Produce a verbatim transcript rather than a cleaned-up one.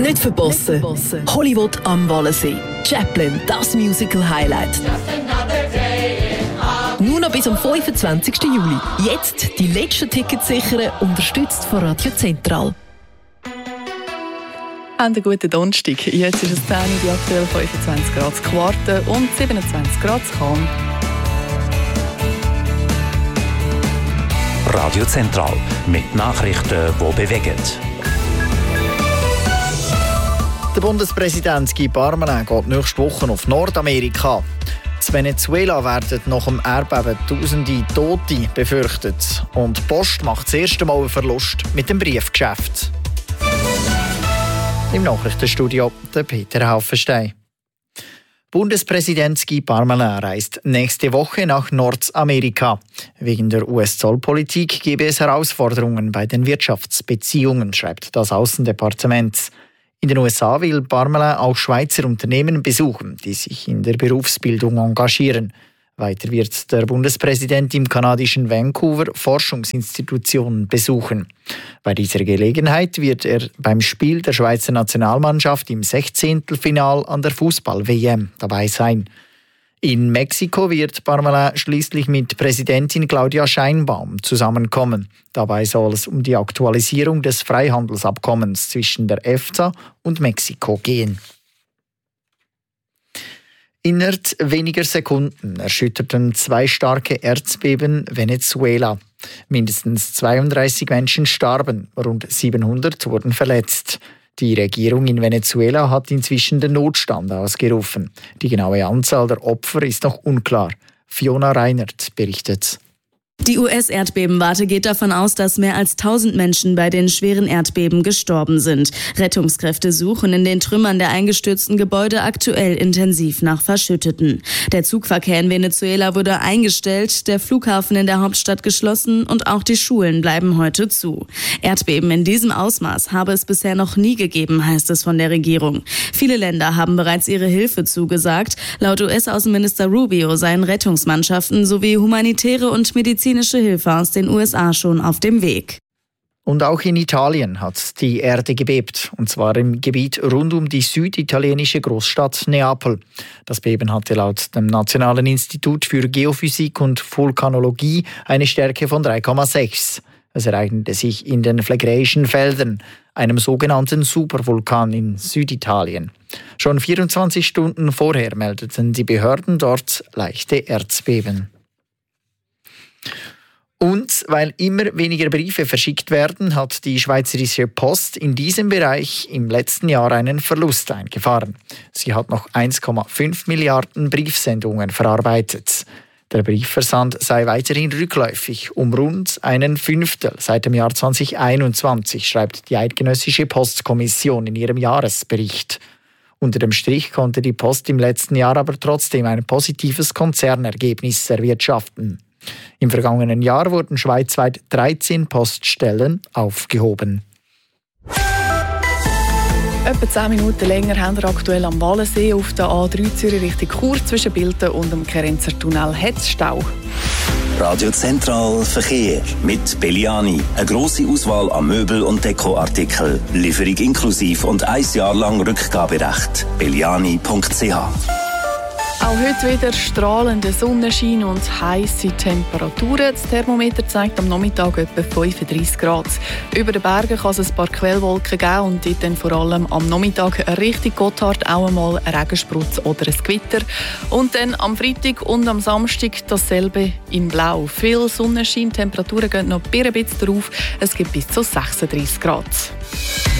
Nicht verpassen. Hollywood am Wallensee. Chaplin, das Musical-Highlight. Nur noch bis am fünfundzwanzigsten Juli. Jetzt die letzten Tickets sichern, unterstützt von Radio Zentral. Einen guten Donnerstag. Jetzt ist es zehn Uhr, die aktuell fünfundzwanzig Grad zu Quarten und siebenundzwanzig Grad zu Cham. Radio Zentral mit Nachrichten, die bewegen. Der Bundespräsident Guy Parmelin geht nächste Woche auf Nordamerika. In Venezuela werden nach dem Erdbeben tausende Tote befürchtet. Und die Post macht das erste Mal einen Verlust mit dem Briefgeschäft. Im Nachrichtenstudio der Peter Haufenstein. Bundespräsident Guy Parmelin reist nächste Woche nach Nordamerika. Wegen der U S-Zollpolitik gebe es Herausforderungen bei den Wirtschaftsbeziehungen, schreibt das Außendepartement. In den U S A will Parmelin auch Schweizer Unternehmen besuchen, die sich in der Berufsbildung engagieren. Weiter wird der Bundespräsident im kanadischen Vancouver Forschungsinstitutionen besuchen. Bei dieser Gelegenheit wird er beim Spiel der Schweizer Nationalmannschaft im Sechzehntelfinal an der Fußball-W M dabei sein. In Mexiko wird Parmelin schließlich mit Präsidentin Claudia Sheinbaum zusammenkommen. Dabei soll es um die Aktualisierung des Freihandelsabkommens zwischen der EFTA und Mexiko gehen. Innerhalb weniger Sekunden erschütterten zwei starke Erdbeben Venezuela. Mindestens zweiunddreißig Menschen starben, rund siebenhundert wurden verletzt. Die Regierung in Venezuela hat inzwischen den Notstand ausgerufen. Die genaue Anzahl der Opfer ist noch unklar. Fiona Reinert berichtet. Die U S-Erdbebenwarte geht davon aus, dass mehr als tausend Menschen bei den schweren Erdbeben gestorben sind. Rettungskräfte suchen in den Trümmern der eingestürzten Gebäude aktuell intensiv nach Verschütteten. Der Zugverkehr in Venezuela wurde eingestellt, der Flughafen in der Hauptstadt geschlossen und auch die Schulen bleiben heute zu. Erdbeben in diesem Ausmaß habe es bisher noch nie gegeben, heißt es von der Regierung. Viele Länder haben bereits ihre Hilfe zugesagt. Laut U S-Außenminister Rubio seien Rettungsmannschaften sowie humanitäre und medizinische Hilfe aus den U S A schon auf dem Weg. Und auch in Italien hat die Erde gebebt, und zwar im Gebiet rund um die süditalienische Großstadt Neapel. Das Beben hatte laut dem Nationalen Institut für Geophysik und Vulkanologie eine Stärke von drei Komma sechs. Es ereignete sich in den Phlegräischen Feldern, einem sogenannten Supervulkan in Süditalien. Schon vierundzwanzig Stunden vorher meldeten die Behörden dort leichte Erdbeben. Und weil immer weniger Briefe verschickt werden, hat die Schweizerische Post in diesem Bereich im letzten Jahr einen Verlust eingefahren. Sie hat noch eins Komma fünf Milliarden Briefsendungen verarbeitet. Der Briefversand sei weiterhin rückläufig, um rund einen Fünftel seit dem Jahr zweitausendeinundzwanzig, schreibt die Eidgenössische Postkommission in ihrem Jahresbericht. Unter dem Strich konnte die Post im letzten Jahr aber trotzdem ein positives Konzernergebnis erwirtschaften. Im vergangenen Jahr wurden schweizweit dreizehn Poststellen aufgehoben. Etwa zehn Minuten länger haben wir aktuell am Wallensee auf der A drei Zürich Richtung Chur zwischen Bilten und dem Kerenzer Tunnel hat es Stau. Radio Zentral Verkehr mit Belliani. Eine grosse Auswahl an Möbel- und Dekoartikeln. Lieferung inklusiv und ein Jahr lang Rückgaberecht. belliani punkt c h. Auch heute wieder strahlender Sonnenschein und heisse Temperaturen. Das Thermometer zeigt am Nachmittag etwa fünfunddreißig Grad. Über den Bergen kann es ein paar Quellwolken geben und dort dann vor allem am Nachmittag Richtung Gotthard auch einmal ein Regensprutz oder ein Gewitter. Und dann am Freitag und am Samstag dasselbe in Blau. Viel Sonnenschein, Temperaturen gehen noch ein bisschen drauf. Es gibt bis zu sechsunddreißig Grad.